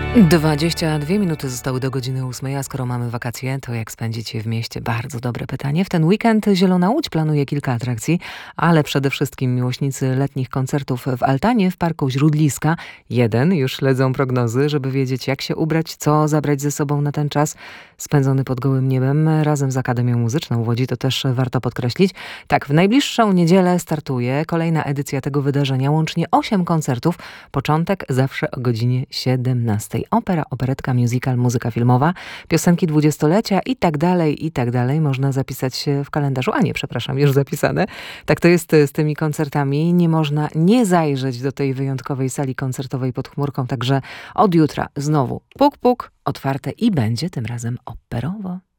22 minuty zostały do godziny 8, a skoro mamy wakacje, to jak spędzić je w mieście? Bardzo dobre pytanie. W ten weekend Zielona Łódź planuje kilka atrakcji, ale przede wszystkim miłośnicy letnich koncertów w Altanie w Parku Źródliska. Już śledzą prognozy, żeby wiedzieć, jak się ubrać, co zabrać ze sobą na ten czas spędzony pod gołym niebem razem z Akademią Muzyczną w Łodzi. To też warto podkreślić. Tak, w najbliższą niedzielę startuje kolejna edycja tego wydarzenia. Łącznie 8 koncertów. Początek zawsze o godzinie 17. Opera, operetka, musical, muzyka filmowa, piosenki dwudziestolecia i tak dalej, i tak dalej. Można zapisać się w kalendarzu. Już zapisane. Tak to jest z tymi koncertami. Nie można nie zajrzeć do tej wyjątkowej sali koncertowej pod chmurką. Także od jutra znowu puk, puk, otwarte i będzie tym razem operowo.